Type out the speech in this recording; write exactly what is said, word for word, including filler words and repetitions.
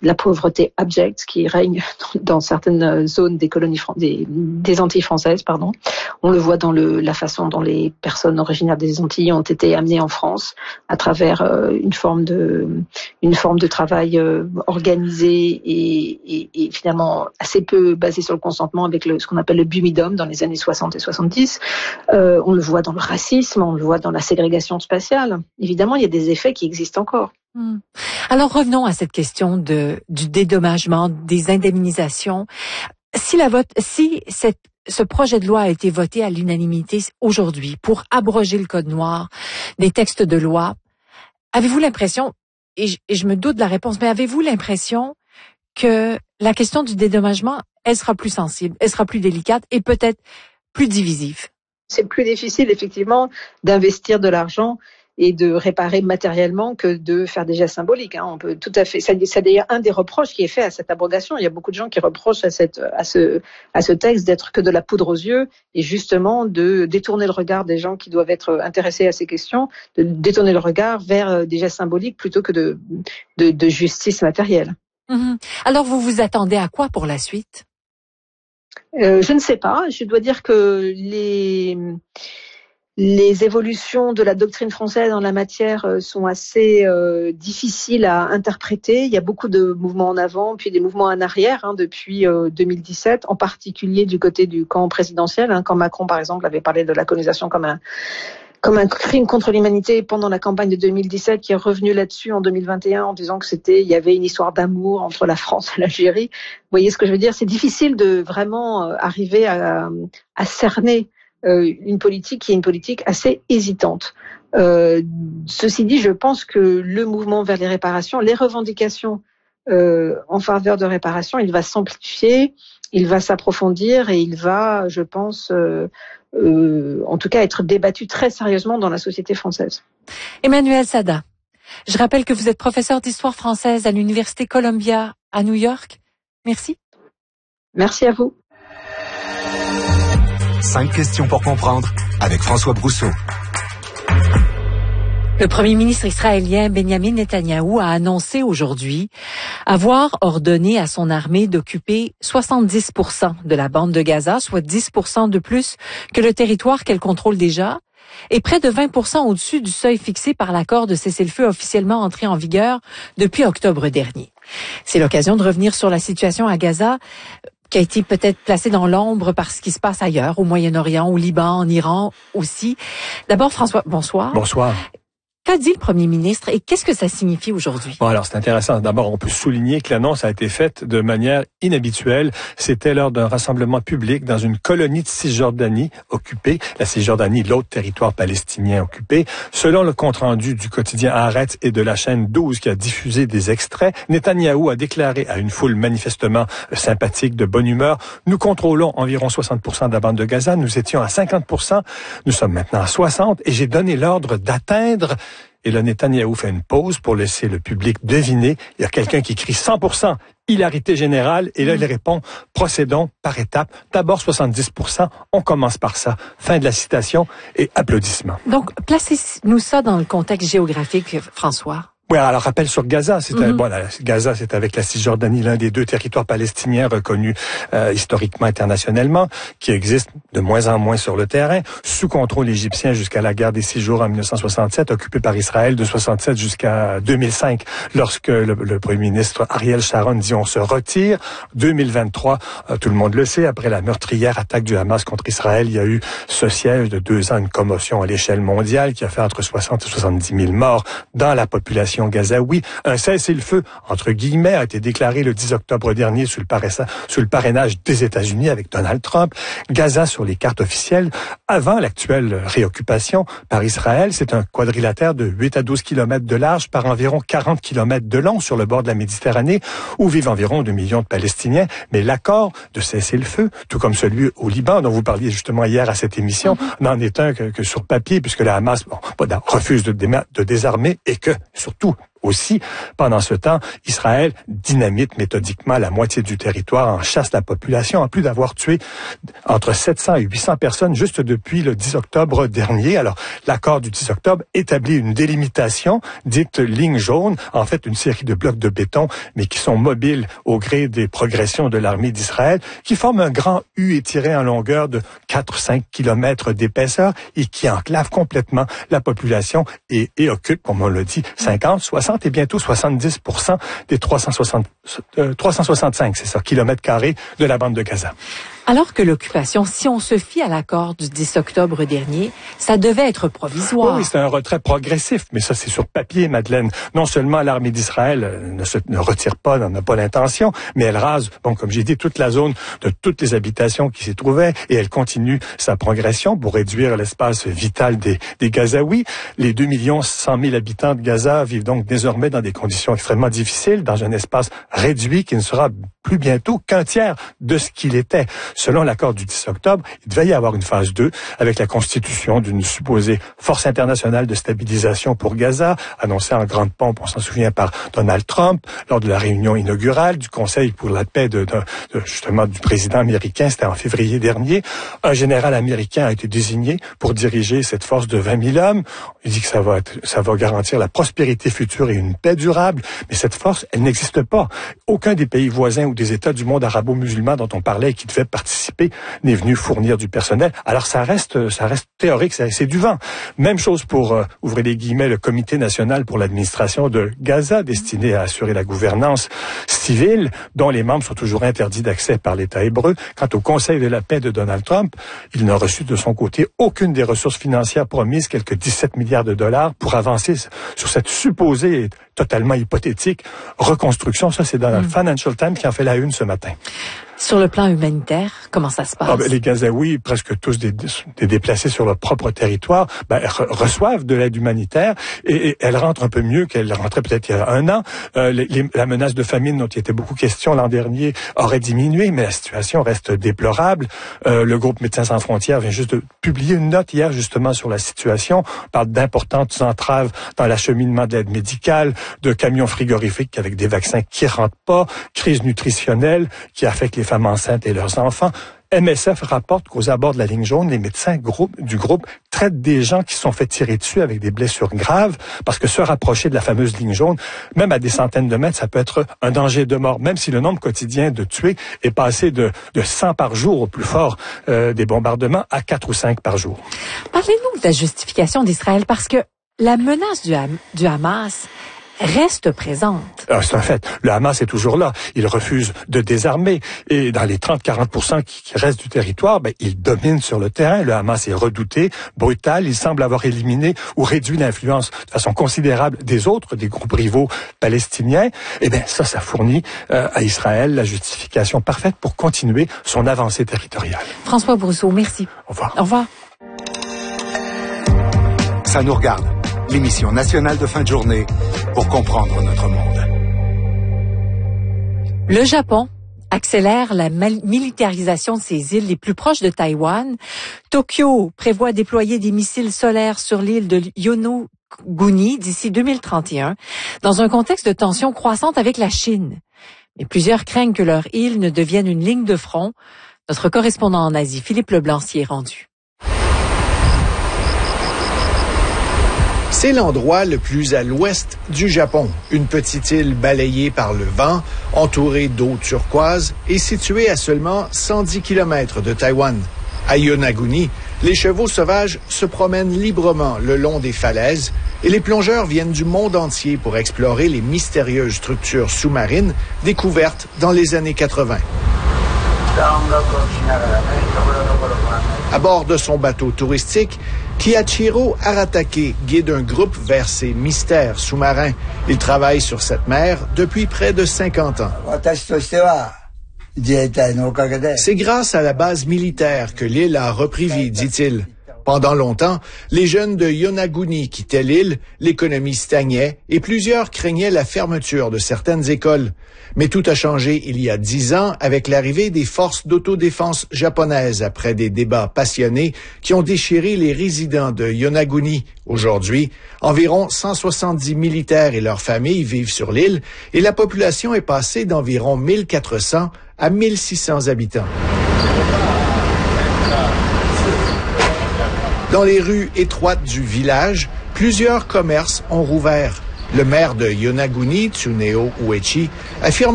la pauvreté abjecte qui règne dans certaines zones des colonies des, des Antilles françaises, pardon. On le voit dans le, la façon dont les personnes originaires des Antilles ont été amenées en France à travers euh, une forme de une forme de travail euh, organisé et, et, et finalement assez peu basé sur le consentement avec le, ce qu'on appelle le bumidum dans les années soixante et soixante-dix. Euh, on le voit dans le racisme, on le voit dans la ségrégation spatiale. Évidemment, il y a des effets qui existent encore. Hum. Alors revenons à cette question de du dédommagement, des indemnisations. Si la vote, si cette ce projet de loi a été voté à l'unanimité aujourd'hui pour abroger le code noir des textes de loi, avez-vous l'impression, et je, et je me doute de la réponse, mais avez-vous l'impression que la question du dédommagement, elle sera plus sensible, elle sera plus délicate et peut-être plus divisive? C'est plus difficile, effectivement, d'investir de l'argent et de réparer matériellement que de faire des gestes symboliques. Hein. On peut tout à fait. C'est d'ailleurs un des reproches qui est fait à cette abrogation. Il y a beaucoup de gens qui reprochent à cette, à ce, à ce texte d'être que de la poudre aux yeux et justement de détourner le regard des gens qui doivent être intéressés à ces questions, de détourner le regard vers des gestes symboliques plutôt que de, de, de justice matérielle. Mmh. Alors vous vous attendez à quoi pour la suite? Euh, je ne sais pas. Je dois dire que les Les évolutions de la doctrine française en la matière sont assez euh, difficiles à interpréter. Il y a beaucoup de mouvements en avant, puis des mouvements en arrière hein, depuis euh, deux mille dix-sept, en particulier du côté du camp présidentiel. Hein, quand Macron, par exemple, avait parlé de la colonisation comme un comme un crime contre l'humanité pendant la campagne de deux mille dix-sept, qui est revenu là-dessus en deux mille vingt et un en disant que c'était, il y avait une histoire d'amour entre la France et l'Algérie. Vous voyez ce que je veux dire? C'est difficile de vraiment arriver à, à cerner Euh, une politique qui est une politique assez hésitante. Euh, ceci dit, je pense que le mouvement vers les réparations, les revendications euh, en faveur de réparation, il va s'amplifier, il va s'approfondir et il va, je pense, euh, euh, en tout cas être débattu très sérieusement dans la société française. Emmanuelle Saada, je rappelle que vous êtes professeure d'histoire française à l'Université Columbia à New York. Merci. Merci à vous. Cinq questions pour comprendre avec François Brousseau. Le premier ministre israélien Benjamin Netanyahou a annoncé aujourd'hui avoir ordonné à son armée d'occuper soixante-dix pour cent de la bande de Gaza, soit dix pour cent de plus que le territoire qu'elle contrôle déjà, et près de vingt pour cent au-dessus du seuil fixé par l'accord de cessez-le-feu officiellement entré en vigueur depuis octobre dernier. C'est l'occasion de revenir sur la situation à Gaza, qui a été peut-être placé dans l'ombre par ce qui se passe ailleurs, au Moyen-Orient, au Liban, en Iran aussi. D'abord, François, bonsoir. Bonsoir. Qu'a dit le premier ministre et qu'est-ce que ça signifie aujourd'hui? Bon, alors, c'est intéressant. D'abord, on peut souligner que l'annonce a été faite de manière inhabituelle. C'était lors d'un rassemblement public dans une colonie de Cisjordanie occupée. La Cisjordanie, l'autre territoire palestinien occupé. Selon le compte-rendu du quotidien Haaretz et de la chaîne douze qui a diffusé des extraits, Netanyahou a déclaré à une foule manifestement sympathique, de bonne humeur, « Nous contrôlons environ soixante pour cent de la bande de Gaza. Nous étions à cinquante pour cent. Nous sommes maintenant à soixante et j'ai donné l'ordre d'atteindre... » Et là, Netanyahou fait une pause pour laisser le public deviner. Il y a quelqu'un qui crie cent pour cent, hilarité générale. Et là, il répond, procédons par étapes. D'abord soixante-dix pour cent, on commence par ça. Fin de la citation et applaudissements. Donc, placez-nous ça dans le contexte géographique, François. Oui, alors rappel sur Gaza, c'est Mm-hmm. bon, la, Gaza, c'est avec la Cisjordanie, l'un des deux territoires palestiniens reconnus euh, historiquement, internationalement, qui existe de moins en moins sur le terrain, sous contrôle égyptien jusqu'à la guerre des six jours en mille neuf cent soixante-sept, occupé par Israël de soixante-sept jusqu'à deux mille cinq, lorsque le, le premier ministre Ariel Sharon dit on se retire. deux mille vingt-trois, euh, tout le monde le sait, après la meurtrière attaque du Hamas contre Israël, il y a eu ce siège de deux ans, une commotion à l'échelle mondiale qui a fait entre soixante et soixante-dix mille morts dans la population gazaoui. Un cessez-le-feu, entre guillemets, a été déclaré le dix octobre dernier sous le, paressa, sous le parrainage des États-Unis avec Donald Trump. Gaza, sur les cartes officielles, avant l'actuelle réoccupation par Israël, c'est un quadrilatère de huit à douze kilomètres de large par environ quarante kilomètres de long sur le bord de la Méditerranée, où vivent environ deux millions de Palestiniens. Mais l'accord de cessez-le-feu, tout comme celui au Liban, dont vous parliez justement hier à cette émission, mm-hmm. n'en est un que, que sur papier, puisque la Hamas bon, refuse de, de désarmer et que, surtout, aussi. Pendant ce temps, Israël dynamite méthodiquement la moitié du territoire, en chasse la population, en plus d'avoir tué entre sept cents et huit cents personnes juste depuis le dix octobre dernier. Alors, l'accord du dix octobre établit une délimitation, dite ligne jaune, en fait une série de blocs de béton, mais qui sont mobiles au gré des progressions de l'armée d'Israël, qui forment un grand U étiré en longueur de quatre à cinq kilomètres d'épaisseur et qui enclave complètement la population et, et occupe, comme on l'a dit, cinquante, soixante et bientôt soixante-dix pour cent des trois cent soixante, euh, trois cent soixante-cinq, c'est ça, kilomètres carrés de la bande de Gaza. Alors que l'occupation, si on se fie à l'accord du dix octobre dernier, ça devait être provisoire. Oui, c'est un retrait progressif, mais ça c'est sur papier, Madeleine. Non seulement l'armée d'Israël ne se ne retire pas, n'en a pas l'intention, mais elle rase, bon, comme j'ai dit, toute la zone de toutes les habitations qui s'y trouvaient, et elle continue sa progression pour réduire l'espace vital des, des Gazaouis. Les deux millions cent mille habitants de Gaza vivent donc désormais dans des conditions extrêmement difficiles, dans un espace réduit qui ne sera plus bientôt qu'un tiers de ce qu'il était. Selon l'accord du dix octobre, il devait y avoir une phase deux avec la constitution d'une supposée force internationale de stabilisation pour Gaza, annoncée en grande pompe, on s'en souvient, par Donald Trump, lors de la réunion inaugurale du Conseil pour la paix de, de, de justement du président américain, c'était en février dernier. Un général américain a été désigné pour diriger cette force de vingt mille hommes. Il dit que ça va être, ça va garantir la prospérité future et une paix durable, mais cette force, elle n'existe pas. Aucun des pays voisins ou des États du monde arabo-musulman dont on parlait et qui devaient participer n'est venu fournir du personnel. Alors ça reste, ça reste théorique, c'est, c'est du vent. Même chose pour, euh, ouvrez les guillemets, le Comité national pour l'administration de Gaza, destiné à assurer la gouvernance civile, dont les membres sont toujours interdits d'accès par l'État hébreu. Quant au Conseil de la paix de Donald Trump, il n'a reçu de son côté aucune des ressources financières promises, quelques dix-sept milliards de dollars, pour avancer sur cette supposée, totalement hypothétique, reconstruction. Ça, c'est dans le mmh. Financial Times qui en fait la une ce matin. Sur le plan humanitaire, comment ça se passe? Ah ben, les Gazaouis, presque tous des, des déplacés sur leur propre territoire, ben, re- reçoivent de l'aide humanitaire et, et elle rentre un peu mieux qu'elle rentrait peut-être il y a un an. Euh, les, les, la menace de famine dont il était beaucoup question l'an dernier aurait diminué, mais la situation reste déplorable. Euh, le groupe Médecins sans frontières vient juste de publier une note hier justement sur la situation. On parle d'importantes entraves dans l'acheminement de l'aide médicale, de camions frigorifiques avec des vaccins qui rentrent pas, crise nutritionnelle qui affecte les femmes enceintes et leurs enfants. M S F rapporte qu'aux abords de la ligne jaune, les médecins groupe, du groupe traitent des gens qui se sont fait tirer dessus avec des blessures graves, parce que se rapprocher de la fameuse ligne jaune, même à des centaines de mètres, ça peut être un danger de mort, même si le nombre quotidien de tués est passé de, de cent par jour au plus fort euh, des bombardements à quatre ou cinq par jour. Parlez-nous de la justification d'Israël, parce que la menace du, Ham- du Hamas reste présente. Ah, c'est un fait. Le Hamas est toujours là. Il refuse de désarmer. Et dans les trente à quarante pour cent qui, qui restent du territoire, ben, il domine sur le terrain. Le Hamas est redouté, brutal. Il semble avoir éliminé ou réduit l'influence de façon considérable des autres, des groupes rivaux palestiniens. Eh bien, ça, ça fournit euh, à Israël la justification parfaite pour continuer son avancée territoriale. François Brousseau, merci. Au revoir. Au revoir. Ça nous regarde. L'émission nationale de fin de journée pour comprendre notre monde. Le Japon accélère la mal- militarisation de ses îles les plus proches de Taïwan. Tokyo prévoit déployer des missiles solaires sur l'île de Yonaguni d'ici deux mille trente et un, dans un contexte de tension croissante avec la Chine. Mais plusieurs craignent que leur île ne devienne une ligne de front. Notre correspondant en Asie, Philippe Leblanc, s'y est rendu. C'est l'endroit le plus à l'ouest du Japon, une petite île balayée par le vent, entourée d'eau turquoise et située à seulement cent dix kilomètres de Taïwan. À Yonaguni, les chevaux sauvages se promènent librement le long des falaises et les plongeurs viennent du monde entier pour explorer les mystérieuses structures sous-marines découvertes dans les années quatre-vingt. À bord de son bateau touristique, Kiyachiro Aratake guide un groupe vers ces mystères sous-marins. Il travaille sur cette mer depuis près de cinquante ans. C'est grâce à la base militaire que l'île a repris vie, dit-il. Pendant longtemps, les jeunes de Yonaguni quittaient l'île, l'économie stagnait et plusieurs craignaient la fermeture de certaines écoles. Mais tout a changé il y a dix ans avec l'arrivée des forces d'autodéfense japonaises après des débats passionnés qui ont déchiré les résidents de Yonaguni. Aujourd'hui, environ cent soixante-dix militaires et leurs familles vivent sur l'île et la population est passée d'environ mille quatre cents à mille six cents habitants. Dans les rues étroites du village, plusieurs commerces ont rouvert. Le maire de Yonaguni, Tsuneo Uechi, affirme